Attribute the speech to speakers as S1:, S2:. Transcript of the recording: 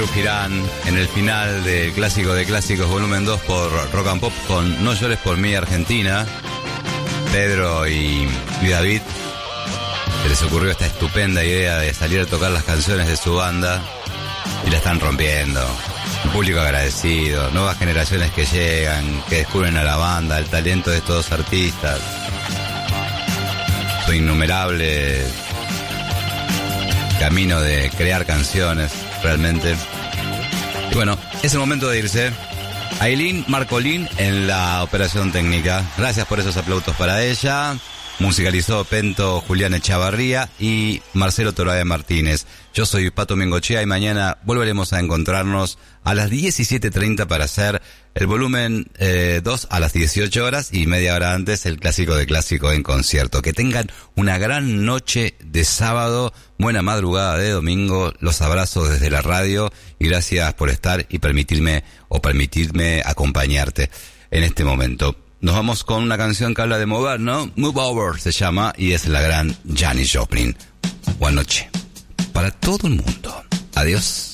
S1: Erup Girán en el final del Clásico de Clásicos volumen 2 por Rock and Pop con No llores por mí Argentina. Pedro y David, se les ocurrió esta estupenda idea de salir a tocar las canciones de su banda y la están rompiendo. Un público agradecido, nuevas generaciones que llegan, que descubren a la banda, el talento de estos artistas, su innumerable camino de crear canciones, realmente. Y bueno, es el momento de irse. Ailín Marcolín en la operación técnica. Gracias por esos aplausos para ella. Musicalizó Pento Julián Echavarría y Marcelo Toraya Martínez. Yo soy Pato Mingochea y mañana volveremos a encontrarnos a las 17:30 para hacer el volumen 2 a las 18 horas y media hora antes el Clásico de Clásico en concierto. Que tengan una gran noche de sábado, buena madrugada de domingo, los abrazo desde la radio y gracias por estar y permitirme acompañarte en este momento. Nos vamos con una canción que habla de mover, ¿no? Move Over se llama y es la gran Janis Joplin. Buenas noches para todo el mundo. Adiós.